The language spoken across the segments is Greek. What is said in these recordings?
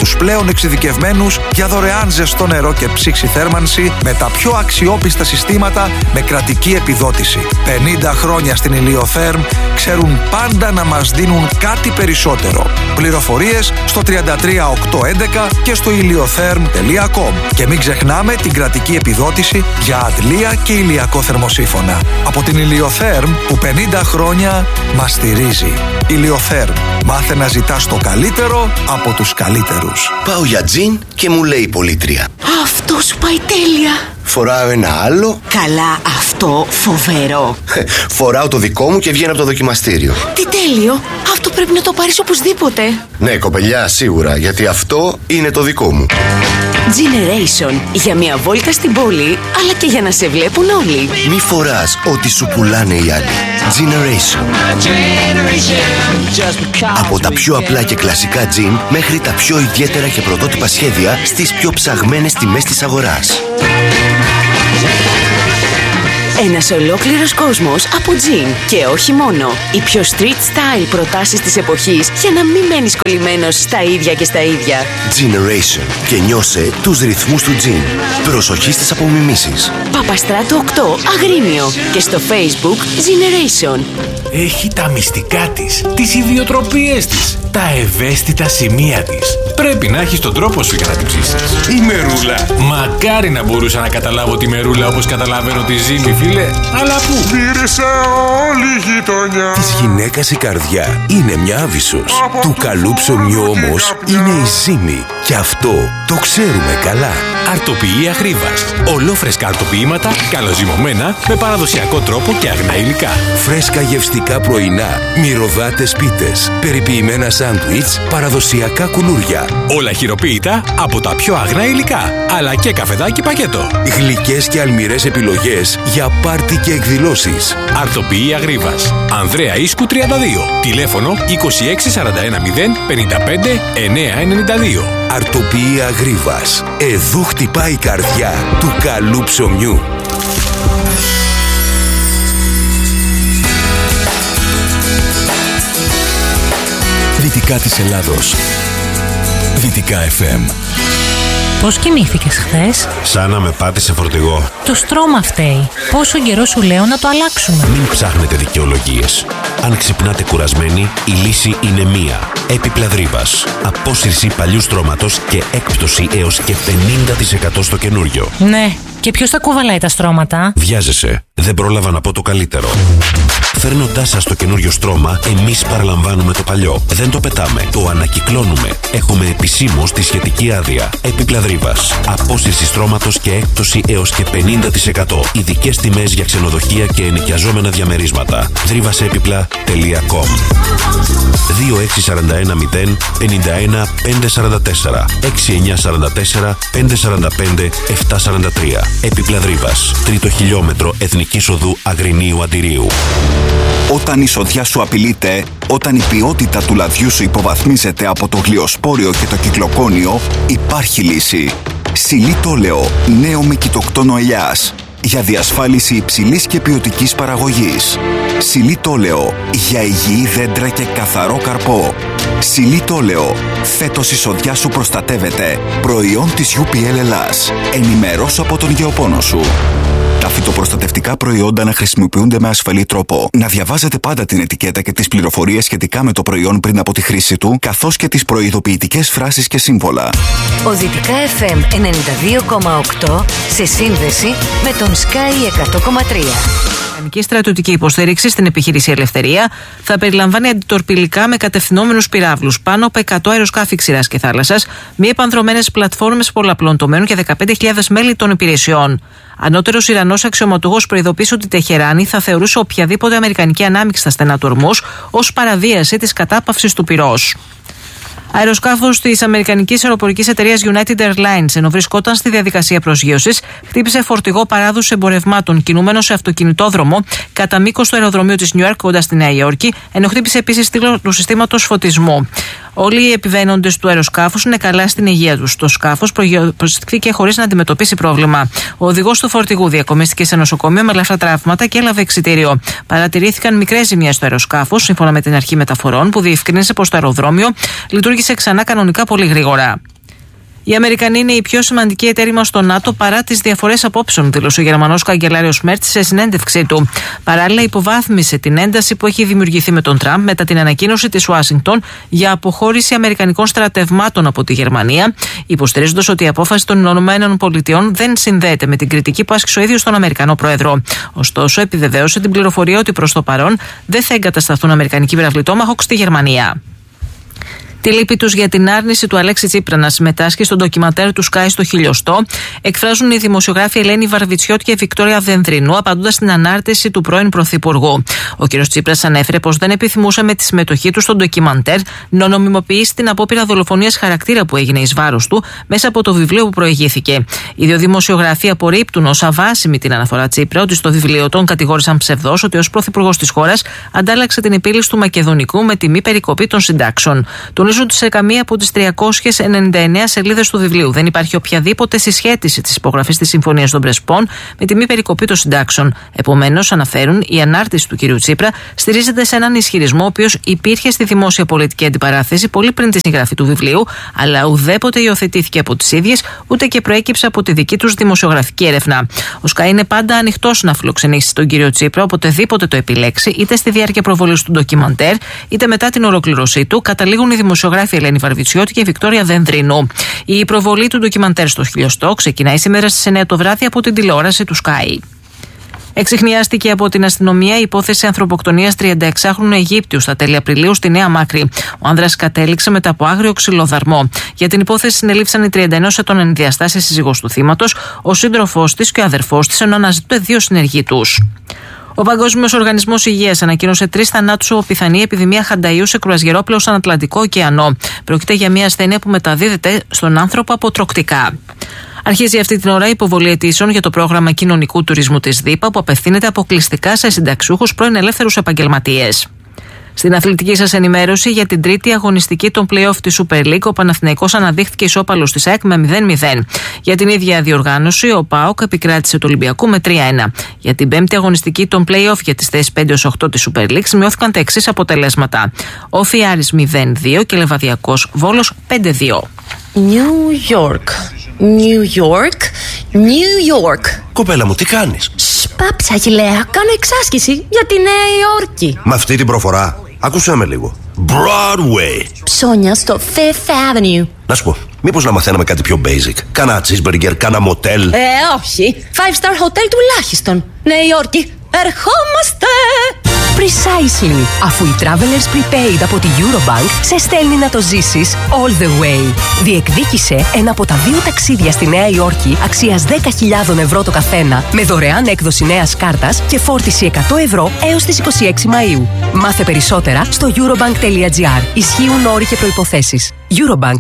τους πλέον εξειδικευμένους για δωρεάν ζεστό νερό και ψήξη θέρμανση με τα πιο αξιόπιστα συστήματα με κρατική επιδότηση. 50 χρόνια στην Ηλιοθέρμ ξέρουν πάντα να μας δίνουν κάτι περισσότερο. Πληροφορίες στο 33811 και στο iliotherm.com. Και μην ξεχνάμε την κρατική επιδότηση για αντλία και ηλιακό θερμοσύφωνα. Από την Ηλιοθέρμ που 50 χρόνια μας στηρίζει. Ηλιοθέρμ. Μάθε να ζητάς το καλύτερο από τους καλύτερους. Πάω για τζιν και μου λέει η πολίτρια: αυτό σου πάει τέλεια. Φοράω ένα άλλο. Καλά, αυτό φοβερό. Φοράω το δικό μου και βγαίνω από το δοκιμαστήριο. Τι τέλειο. Αυτό πρέπει να το πάρεις οπωσδήποτε. Ναι, κοπελιά, σίγουρα, γιατί αυτό είναι το δικό μου. Generation. Για μια βόλτα στην πόλη, αλλά και για να σε βλέπουν όλοι. Μη φοράς ό,τι σου πουλάνε οι άλλοι. Generation. Από τα πιο απλά και κλασικά τζιν μέχρι τα πιο ιδιαίτερα και πρωτότυπα σχέδια στις πιο ψαγμένες τιμές της αγοράς. Ένας ολόκληρος κόσμος από τζιν. Και όχι μόνο. Οι πιο street style προτάσεις της εποχής για να μην μένεις κολλημένος στα ίδια και στα ίδια. Generation. Και νιώσε τους ρυθμούς του τζιν. Προσοχή στις απομιμήσεις. Παπαστράτου 8, Αγρίνιο. Και στο Facebook Generation. Έχει τα μυστικά της, τις ιδιοτροπίες της, τα ευαίσθητα σημεία της. Πρέπει να έχεις τον τρόπο σου για να την ψήσεις. Η Μερούλα. Μακάρι να μπορούσα να καταλάβω τη Μερούλα όπως καταλαβαίνω τη Ζήμη, φίλε. Αλλά πού? Μύρισε όλη η γειτονιά. Της γυναίκας η καρδιά είναι μια άβυσσος. Του καλού ψωμιού όμως είναι η Ζήμη. Και αυτό το ξέρουμε καλά. Αρτοποιεί Αγρίβας. Ολόφρεσκα αρτοποιήματα, καλοζυμωμένα, με παραδοσιακό τρόπο και αγνά υλικά. Φρέσκα γευστικά πρωινά, μυρωδάτες πίτες, περιποιημένα σάντουιτς, παραδοσιακά κουλούρια. Όλα χειροποίητα από τα πιο αγνά υλικά, αλλά και καφεδάκι πακέτο. Γλυκές και αλμυρές επιλογές για πάρτι και εκδηλώσεις. Αρτοποιεί Αγρίβας. Ανδρέα Ίσκου 32. Τηλέφωνο 2641 055 992. Αρτοποιεί Αγρίβας. Εδού χτυπάει η καρδιά του καλού ψωμιού. Δυτικά της Ελλάδος. Δυτικά FM. Πώς κοιμήθηκες χθες? Σαν να με πάτησε φορτηγό. Το στρώμα φταίει. Πόσο καιρό σου λέω να το αλλάξουμε. Μην ψάχνετε δικαιολογίες. Αν ξυπνάτε κουρασμένοι, η λύση είναι μία. Έπιπλα Δρύβας. Απόσυρση παλιού στρώματος και έκπτωση έως και 50% στο καινούριο. Ναι. Και ποιος θα κουβαλάει τα στρώματα? Βιάζεσαι. Δεν πρόλαβα να πω το καλύτερο. Φέρνοντάς σας το καινούριο στρώμα, εμείς παραλαμβάνουμε το παλιό. Δεν το πετάμε. Το ανακυκλώνουμε. Έχουμε επισήμως τη σχετική άδεια. Έπιπλα Δρύβας. Απόσυρση στρώματος και έκπτωση έως και 50%. Ειδικές τιμές για ξενοδοχεία και ενοικιαζόμενα διαμερίσματα. Δρύβασέπιπλα.com 2641 0 51 544 6944 545 743. Έπιπλα Δρύβας. Τρίτο χιλιόμετρο Εθνικής Οδού Αγρινίου Αντιρίου. Όταν η σοδιά σου απειλείται, όταν η ποιότητα του λαδιού σου υποβαθμίζεται από το γλυοσπόριο και το κυκλοκόνιο, υπάρχει λύση. Σιλίτολεο, νέο με κοιτοκτόνο ελιάς. Για διασφάλιση υψηλής και ποιοτικής παραγωγής. Σιλίτολεο, για υγιή δέντρα και καθαρό καρπό. Σιλίτολεο, φέτος η σοδιά σου προστατεύεται. Προϊόν της UPL Ελλάς. Ενημερώσου από τον γεωπόνο σου. Τα φυτοπροστατευτικά προϊόντα να χρησιμοποιούνται με ασφαλή τρόπο. Να διαβάζετε πάντα την ετικέτα και τις πληροφορίες σχετικά με το προϊόν πριν από τη χρήση του, καθώς και τις προειδοποιητικές φράσεις και σύμβολα. Ο Δυτικά FM 92,8 σε σύνδεση με τον Sky 100,3. Η στρατιωτική υποστήριξη στην επιχείρηση Ελευθερία θα περιλαμβάνει αντιτορπιλικά με κατευθυνόμενους πυράβλους, πάνω από 100 αεροσκάφη ξηράς και θάλασσας, μη επανδρωμένες πλατφόρμες πολλαπλών τομέων και 15.000 μέλη των υπηρεσιών. Ανώτερος Ιρανός αξιωματούχος προειδοποίησε ότι η Τεχεράνη θα θεωρούσε οποιαδήποτε αμερικανική ανάμειξη στα στενά του Ορμούζ ως παραβίαση της κατάπαυσης του πυρός. Αεροσκάφος της αμερικανικής αεροπορικής εταιρείας United Airlines, ενώ βρισκόταν στη διαδικασία προσγείωσης, χτύπησε φορτηγό παράδοση εμπορευμάτων κινούμενο σε αυτοκινητόδρομο κατά μήκος του αεροδρομίου της Νιουιόρκ κοντά στη Νέα Υόρκη, ενώ χτύπησε επίσης στήλο του συστήματος φωτισμού. Όλοι οι επιβαίνοντες του αεροσκάφους είναι καλά στην υγεία τους. Το σκάφος προσεχθήκε χωρίς να αντιμετωπίσει πρόβλημα. Ο οδηγός του φορτηγού διακομίστηκε σε νοσοκομείο με ελαφρά τραύματα και έλαβε εξιτήριο. Παρατηρήθηκαν μικρές ζημιές στο αεροσκάφος, σύμφωνα με την αρχή μεταφορών, που διευκρίνησε πως το αεροδρόμιο λειτουργήσε ξανά κανονικά πολύ γρήγορα. Οι Αμερικανοί είναι οι πιο σημαντικοί εταίροι μας στο ΝΑΤΟ παρά τις διαφορές απόψεων, δήλωσε ο Γερμανός καγκελάριος Μέρτς σε συνέντευξή του. Παράλληλα, υποβάθμισε την ένταση που έχει δημιουργηθεί με τον Τραμπ μετά την ανακοίνωση της Ουάσιγκτον για αποχώρηση αμερικανικών στρατευμάτων από τη Γερμανία, υποστηρίζοντας ότι η απόφαση των ΗΠΑ δεν συνδέεται με την κριτική που άσκησε ο ίδιος τον Αμερικανό Πρόεδρο. Ωστόσο, επιβεβαίωσε την πληροφορία ότι προς το παρόν δεν θα εγκατασταθούν αμερικανικοί πυραυλιτόμαχοι στη Γερμανία. Τη λύπη τους για την άρνηση του Αλέξη Τσίπρα να συμμετάσχει στο ντοκιμαντέρ του Sky στο Χιλιοστό εκφράζουν οι δημοσιογράφοι Ελένη Βαρβιτσιώτη και Βικτόρια Δενδρινού, απαντώντας στην ανάρτηση του πρώην Πρωθυπουργού. Ο κ. Τσίπρας ανέφερε πως δεν επιθυμούσε με τη συμμετοχή του στο ντοκιμαντέρ να νομιμοποιήσει την απόπειρα δολοφονίας χαρακτήρα που έγινε εις βάρος του μέσα από το βιβλίο που προηγήθηκε. Οι δύο δημοσιογράφοι απορρίπτουν ως αβάσιμη την αναφορά Τσίπρα ότι στο βιβλίο τον κατηγόρησαν ψευδός ότι ως πρωθυπουργός της χώρας αντάλλαξε την επίλυση του Μακεδονικού με τη μη περικοπή των συντάξεων. Ότι σε καμία από τις 399 σελίδες του βιβλίου δεν υπάρχει οποιαδήποτε συσχέτιση της υπογραφής της Συμφωνίας των Πρεσπών με τη μη περικοπή των συντάξεων. Επομένως, αναφέρουν, η ανάρτηση του κ. Τσίπρα στηρίζεται σε έναν ισχυρισμό ο οποίος υπήρχε στη δημόσια πολιτική αντιπαράθεση πολύ πριν τη συγγραφή του βιβλίου, αλλά ουδέποτε υιοθετήθηκε από τις ίδιες, ούτε και προέκυψε από τη δική τους δημοσιογραφική έρευνα. Ο Sky είναι πάντα ανοιχτός να φιλοξενήσει τον κ. Τσίπρα οποτεδήποτε το επιλέξει, είτε στη διάρκεια προβολής του ντοκιμαντέρ, είτε μετά την ολοκλήρωσή του, καταλήγουν οι δημοσιογράφοι Ελένη Βαρβιτσιώτη και Βικτόρια Δενδρινού. Η προβολή του ντοκιμαντέρ στο Χιλιοστό ξεκινάει σήμερα στις 9 το βράδυ από την τηλεόραση του Sky. Εξιχνιάστηκε από την αστυνομία η υπόθεση ανθρωποκτονίας 36χρονου Αιγύπτιου στα τέλη Απριλίου στη Νέα Μάκρη. Ο άνδρας κατέληξε μετά από άγριο ξυλοδαρμό. Για την υπόθεση συνελήφθησαν οι 31 ετών ενδιαστάσεις σύζυγος του θύματος, ο σύντροφός της και ο αδερφός της, ενώ αναζητούνται δύο συνεργοί τους. Ο Παγκόσμιος Οργανισμός Υγείας ανακοίνωσε 3 θανάτους από πιθανή επιδημία χανταΐου σε κρουαζιερόπλαιο στον Ατλαντικό ωκεανό. Πρόκειται για μια ασθένεια που μεταδίδεται στον άνθρωπο από τροκτικά. Αρχίζει αυτή την ώρα η υποβολή αιτήσεων για το πρόγραμμα κοινωνικού τουρισμού της ΔΥΠΑ που απευθύνεται αποκλειστικά σε συνταξιούχους πρώην ελεύθερους επαγγελματίες. Στην αθλητική σας ενημέρωση για την τρίτη αγωνιστική των play-off της Super League, ο Παναθηναϊκός αναδείχθηκε ισόπαλος της ΑΕΚ με 0-0. Για την ίδια διοργάνωση, ο ΠΑΟΚ επικράτησε του Ολυμπιακού με 3-1. Για την πέμπτη αγωνιστική των play-off για τις θέσεις 5-8 της Super League σημειώθηκαν τα εξής αποτελέσματα. Όφι Άρης 0-2 και Λεβαδιακός Βόλος 5-2. New York. New York. New York. Κοπέλα μου, τι κάνεις? Πάψα, Αγγελέα, κάνω εξάσκηση για τη Νέα Υόρκη. Με αυτή την προφορά, άκουσέ με λίγο. Broadway. Ψώνια στο Fifth Avenue. Να σου πω, μήπως να μαθαίναμε κάτι πιο basic? Κάνα cheeseburger, κάνα motel. Όχι. 5-star hotel τουλάχιστον. Νέα Υόρκη, ερχόμαστε! Precisely. Αφού η Travelers Prepaid από τη Eurobank σε στέλνει να το ζήσεις all the way. Διεκδίκησε ένα από τα 2 ταξίδια στη Νέα Υόρκη αξίας 10.000 ευρώ το καθένα με δωρεάν έκδοση νέας κάρτας και φόρτιση 100 ευρώ έως τις 26 Μαΐου. Μάθε περισσότερα στο eurobank.gr. Ισχύουν όροι και προϋποθέσεις. Eurobank.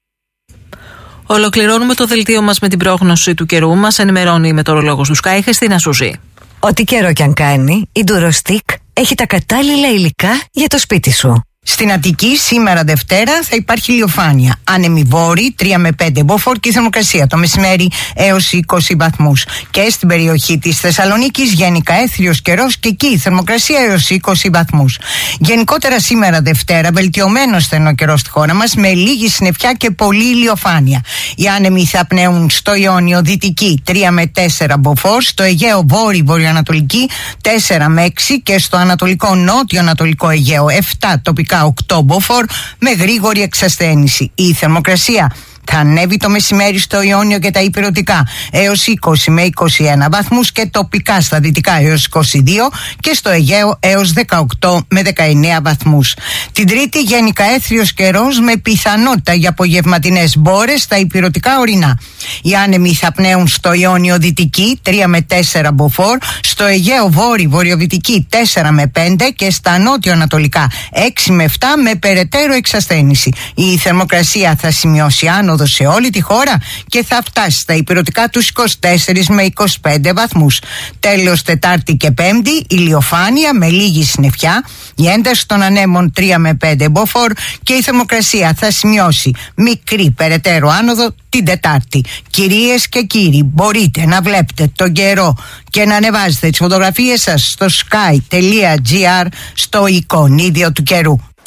Ολοκληρώνουμε το δελτίο μας με την πρόγνωση του καιρού. Μας ενημερώνει η μετεωρολόγος του Sky, Χριστίνα Σουζή. Ό,τι καιρό κι αν κάνει, η Durostic έχει τα κατάλληλα υλικά για το σπίτι σου. Στην Αττική σήμερα Δευτέρα θα υπάρχει ηλιοφάνεια. Άνεμοι βόρειοι 3 με 5 μποφόρ και η θερμοκρασία το μεσημέρι έως 20 βαθμούς. Και στην περιοχή της Θεσσαλονίκης γενικά έθριος καιρός και εκεί η θερμοκρασία έως 20 βαθμούς. Γενικότερα σήμερα Δευτέρα βελτιωμένος στενό καιρό στη χώρα μας με λίγη συννεφιά και πολλή ηλιοφάνεια. Οι άνεμοι θα πνέουν στο Ιόνιο δυτική 3 με 4 μποφόρ, στο Αιγαίο βόρειο-βορειοανατολική 4 με 6 και στο ανατολικό νότιο-ανατολικό Αιγαίο 7 τοπικά 8 μποφόρ με γρήγορη εξασθένηση. Η θερμοκρασία θα ανέβει το μεσημέρι στο Ιόνιο και τα ηπειρωτικά έως 20 με 21 βαθμούς και τοπικά στα δυτικά έως 22 και στο Αιγαίο έως 18 με 19 βαθμούς. Την Τρίτη γενικά έθριος καιρός με πιθανότητα για απογευματινές μπόρες στα ηπειρωτικά ορεινά. Οι άνεμοι θα πνέουν στο Ιόνιο δυτική 3 με 4 μποφόρ, στο Αιγαίο βορειοδυτική 4 με 5 και στα νότιο-ανατολικά 6 με 7 με περαιτέρω εξασθένηση. Η θερμοκρασία θα σημειώσει άνοδο σε όλη τη χώρα και θα φτάσει στα ηπειρωτικά τους 24 με 25 βαθμούς. Τέλος Τετάρτη και Πέμπτη ηλιοφάνεια με λίγη συννεφιά, η ένταση των ανέμων 3 με 5 μποφόρ και η θερμοκρασία θα σημειώσει μικρή περαιτέρω άνοδο την Τετάρτη. Κυρίες και κύριοι, μπορείτε να βλέπετε τον καιρό και να ανεβάζετε τις φωτογραφίες σας στο sky.gr στο εικονίδιο του καιρού.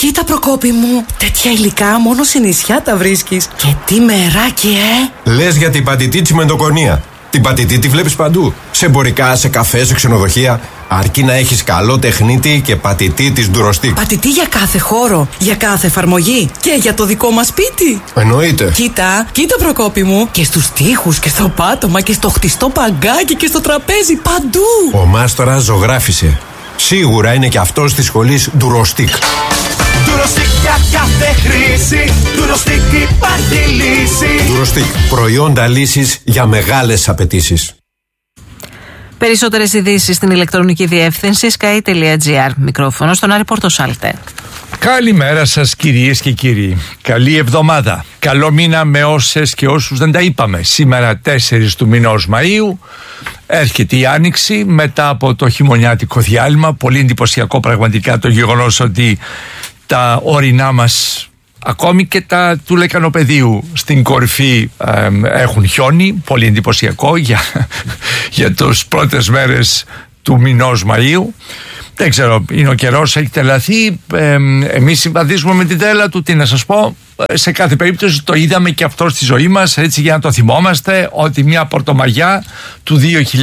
Κοίτα Προκόπη μου, τέτοια υλικά μόνο σε νησιά τα βρίσκεις. Και τι μεράκι, Λες για την πατητή τσιμεντοκονία. Την πατητή τη βλέπεις παντού. Σε εμπορικά, σε καφέ, σε ξενοδοχεία. Αρκεί να έχεις καλό τεχνίτη και πατητή της Durostic. Πατητή για κάθε χώρο, για κάθε εφαρμογή και για το δικό μας σπίτι. Εννοείται. Κοίτα Προκόπη μου, και στους τοίχους και στο πάτωμα και στο χτιστό παγκάκι και στο τραπέζι, παντού. Ο Μάστορας ζωγράφισε. Σίγουρα είναι και αυτός της σχολής Durostic. Durostic για κάθε χρήση. Durostic υπάρχει λύση. Durostic. Προϊόντα λύσης για μεγάλες απαιτήσεις. Περισσότερες ειδήσεις στην ηλεκτρονική διεύθυνση sky.gr. Μικρόφωνο στον Άρη Πορτοσάλτε. Καλημέρα σας κυρίες και κύριοι. Καλή εβδομάδα. Καλό μήνα με όσες και όσους δεν τα είπαμε. Σήμερα 4 του μηνός Μαΐου έρχεται η Άνοιξη μετά από το χειμωνιάτικο διάλειμμα. Πολύ εντυπωσιακό πραγματικά το γεγονός ότι τα όρεινά μας, ακόμη και τα του Λεκανοπεδίου στην κορυφή, έχουν χιόνι. Πολύ εντυπωσιακό για τις πρώτες μέρες του μηνός Μαΐου. Δεν ξέρω, είναι ο καιρός, έχει τελαθεί. Εμείς συμβαδίζουμε με την τέλα του. Τι να σας πω, σε κάθε περίπτωση το είδαμε και αυτό στη ζωή μας, έτσι, για να το θυμόμαστε, ότι μια Πορτομαγιά του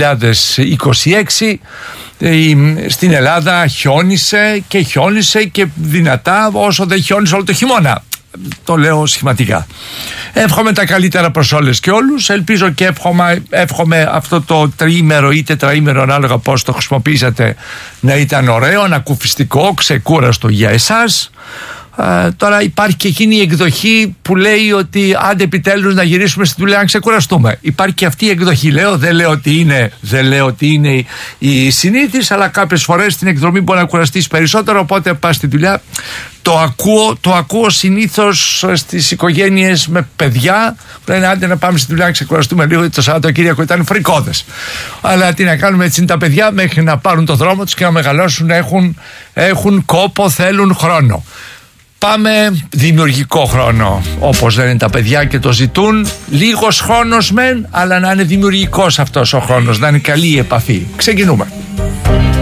2026 στην Ελλάδα χιόνισε και δυνατά όσο δεν χιόνισε όλο το χειμώνα. Το λέω σχηματικά. Εύχομαι τα καλύτερα προς όλες και όλους. Ελπίζω και εύχομαι αυτό το τριήμερο ή τετραήμερο, ανάλογα πώς το χρησιμοποιήσατε, να ήταν ωραίο, ανακουφιστικό, ξεκούραστο για εσάς. Τώρα υπάρχει και εκείνη η εκδοχή που λέει ότι άντε επιτέλους να γυρίσουμε στη δουλειά να ξεκουραστούμε. Υπάρχει και αυτή η εκδοχή, δεν λέω ότι είναι η συνήθις, αλλά κάποιες φορές στην εκδρομή μπορεί να κουραστείς περισσότερο, οπότε πας στη δουλειά. Το ακούω συνήθως στις οικογένειες με παιδιά που λένε άντε να πάμε στη δουλειά να ξεκουραστούμε λίγο, γιατί το Σαββατοκύριακο ήταν φρικόδες. Αλλά τι να κάνουμε, έτσι είναι τα παιδιά, μέχρι να πάρουν το δρόμο τους και να μεγαλώσουν έχουν κόπο, θέλουν χρόνο. Πάμε δημιουργικό χρόνο, όπως λένε τα παιδιά και το ζητούν. Λίγος χρόνος μεν, αλλά να είναι δημιουργικός αυτός ο χρόνος, να είναι καλή η επαφή. Ξεκινούμε.